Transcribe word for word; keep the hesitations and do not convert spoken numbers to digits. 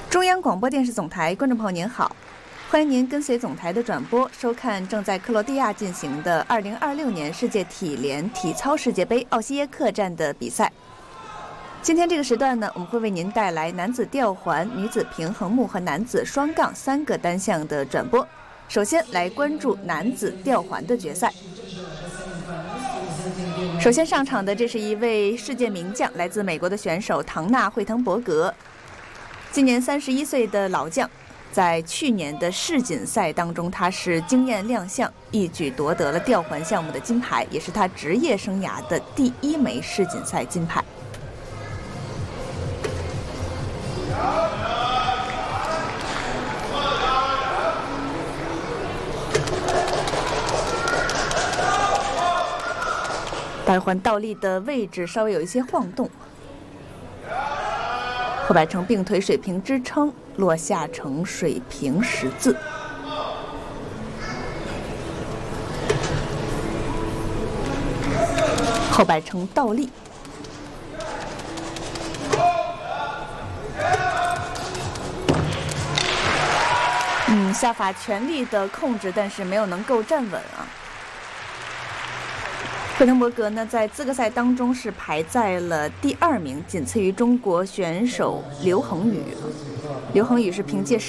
中央广播电视总台观众朋友您好，欢迎您跟随总台的转播收看正在克罗地亚进行的二零二六年世界体联体操世界杯奥西耶克站的比赛。今天这个时段呢，我们会为您带来男子吊环、女子平衡木和男子双杠三个单项的转播。首先来关注男子吊环的决赛。首先上场的这是一位世界名将，来自美国的选手唐纳·惠滕伯格。今年三十一岁的老将，在去年的世锦赛当中，他是惊艳亮相，一举夺得了吊环项目的金牌，也是他职业生涯的第一枚世锦赛金牌。带环倒立的位置稍微有一些晃动，后摆成并腿水平支撑，落下成水平十字。后摆成倒立。嗯，下法全力的控制，但是没有能够站稳啊。惠滕伯格呢，在资格赛当中是排在了第二名，仅次于中国选手刘恒宇。刘恒宇是凭借